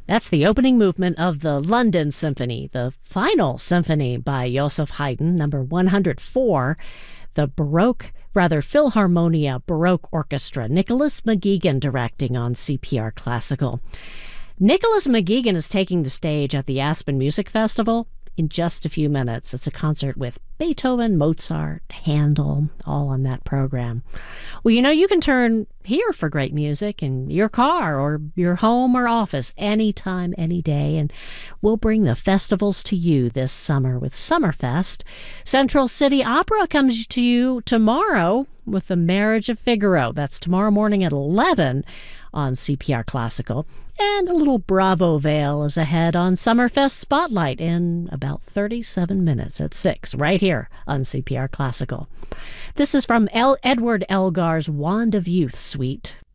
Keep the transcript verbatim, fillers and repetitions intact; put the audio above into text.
That's the opening movement of the London Symphony, the final symphony by Joseph Haydn, number one hundred four, the Baroque, rather Philharmonia Baroque Orchestra. Nicholas McGeegan directing on C P R Classical. Nicholas McGeegan is taking the stage at the Aspen Music Festival in just a few minutes. It's a concert with Beethoven, Mozart, Handel, all on that program. Well, you know, you can turn here for great music in your car or your home or office anytime, any day, and we'll bring the festivals to you this summer with Summerfest. Central City Opera comes to you tomorrow with The Marriage of Figaro. That's tomorrow morning at eleven on C P R Classical. And a little Bravo Veil is ahead on Summerfest Spotlight in about thirty-seven minutes at six, right here on C P R Classical. This is from El- Edward Elgar's Wand of Youth Suite.